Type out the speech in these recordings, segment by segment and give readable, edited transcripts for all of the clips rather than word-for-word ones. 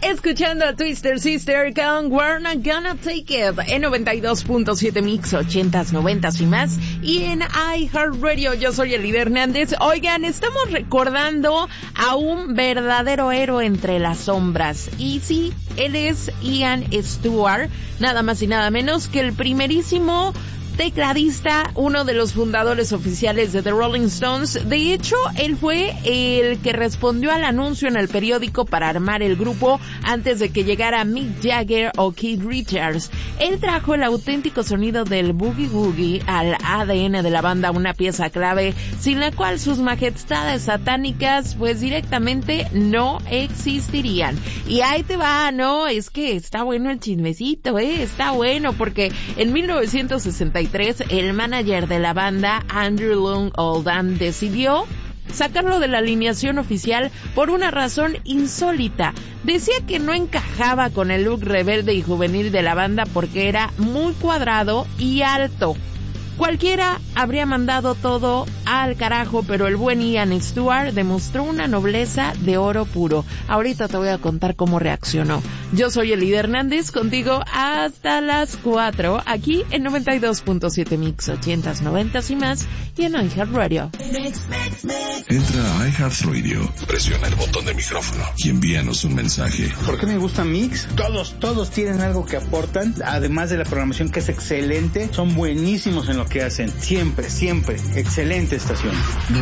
escuchando a Twister Sister con We're Not Gonna Take It en 92.7 Mix, 80s, 90s y más, y en iHeartRadio. Yo soy Elida Hernández. Oigan, estamos recordando a un verdadero héroe entre las sombras, y sí, él es Ian Stewart, nada más y nada menos que el primerísimo tecladista, uno de los fundadores oficiales de The Rolling Stones. De hecho, él fue el que respondió al anuncio en el periódico para armar el grupo antes de que llegara Mick Jagger o Keith Richards. Él trajo el auténtico sonido del boogie woogie al ADN de la banda, una pieza clave sin la cual sus majestades satánicas pues directamente no existirían. Y ahí te va, ¿no? Es que está bueno el chismecito, está bueno, porque en 1963 el manager de la banda, Andrew Loog Oldham, decidió sacarlo de la alineación oficial por una razón insólita. Decía que no encajaba con el look rebelde y juvenil de la banda porque era muy cuadrado y alto. Cualquiera habría mandado todo al carajo, pero el buen Ian Stewart demostró una nobleza de oro puro. Ahorita te voy a contar cómo reaccionó. Yo soy Elida Hernández, contigo hasta las 4, aquí en 92.7 Mix, 80s, 90s y más, y en iHeartRadio. Entra a iHeartRadio, presiona el botón de micrófono y envíanos un mensaje. ¿Por qué me gusta Mix? Todos tienen algo que aportan, además de la programación que es excelente, son buenísimos en lo que hacen, siempre, excelente estación.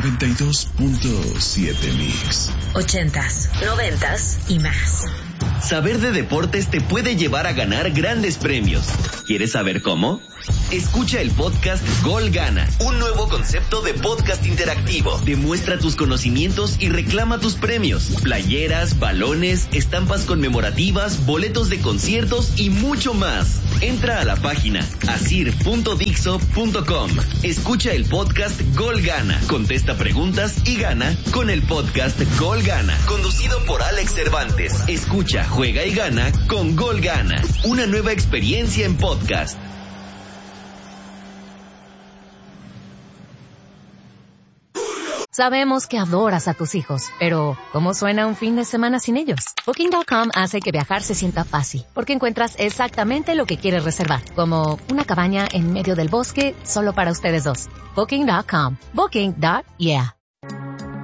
92.7 Mix, 80s, 90s y más. Saber de deportes te puede llevar a ganar grandes premios. ¿Quieres saber cómo? Escucha el podcast Gol Gana, un nuevo concepto de podcast interactivo. Demuestra tus conocimientos y reclama tus premios. Playeras, balones, estampas conmemorativas, boletos de conciertos y mucho más. Entra a la página asir.dixo.com. Escucha el podcast Gol Gana, contesta preguntas y gana con el podcast Gol Gana, conducido por Alex Cervantes. Escucha, juega y gana con Gol Gana, una nueva experiencia en podcast. Sabemos que adoras a tus hijos, pero ¿cómo suena un fin de semana sin ellos? Booking.com hace que viajar se sienta fácil, porque encuentras exactamente lo que quieres reservar, como una cabaña en medio del bosque solo para ustedes dos. Booking.com. Booking.yeah.